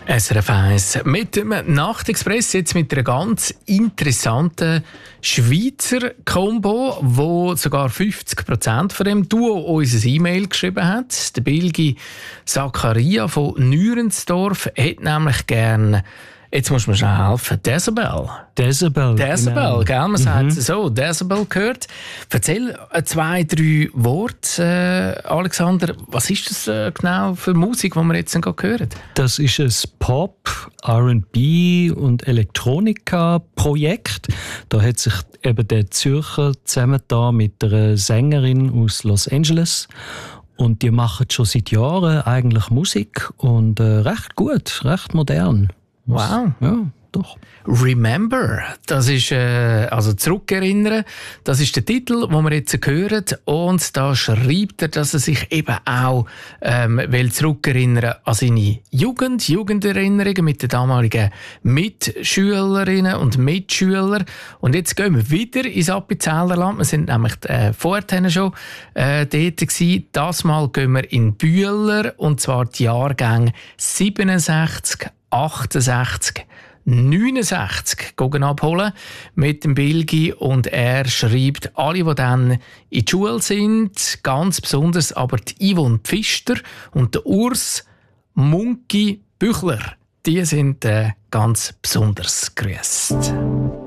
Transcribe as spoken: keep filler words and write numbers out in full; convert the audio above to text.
S R F eins mit dem Nachtexpress, jetzt mit einer ganz interessanten Schweizer Combo, wo sogar fünfzig Prozent von dem Duo uns ein E-Mail geschrieben hat. Der Bilgi Zakaria von Nürensdorf hat nämlich gern, jetzt muss man schon helfen, Decibel. Decibel. Decibel, genau. Gell? Man mhm. sagt es so, Decibel gehört. Erzähl zwei, drei Worte, äh, Alexander. Was ist das äh, genau für Musik, die wir jetzt gerade hören? Das ist ein Pop, R and B und Elektronika-Projekt. Da hat sich eben der Zürcher zusammengetan mit einer Sängerin aus Los Angeles. Und die machen schon seit Jahren eigentlich Musik und äh, recht gut, recht modern. Wow. Ja, doch. Remember, das ist, äh, also zurückerinnern, das ist der Titel, den wir jetzt hören. Und da schreibt er, dass er sich eben auch ähm, will zurückerinnern an seine Jugend, Jugenderinnerungen mit den damaligen Mitschülerinnen und Mitschülern. Und jetzt gehen wir wieder ins Appenzellerland. Wir sind nämlich äh, vorher schon äh, dort gewesen. Das Mal gehen wir in Bühler, und zwar die Jahrgänge siebenundsechzig, achtundsechzig, neunundsechzig gehen abholen mit dem Bilgi, und er schreibt, alle, die dann in die Schule sind, ganz besonders aber die Yvonne Pfister und der Urs Munki Büchler, die sind äh, ganz besonders grüßt.